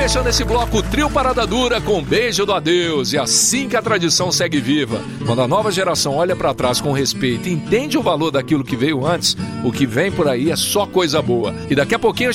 fechando esse bloco, o Trio Parada Dura com Beijo do Adeus. E assim que a tradição segue viva. Quando a nova geração olha pra trás com respeito e entende o valor daquilo que veio antes, o que vem por aí é só coisa boa. E daqui a pouquinho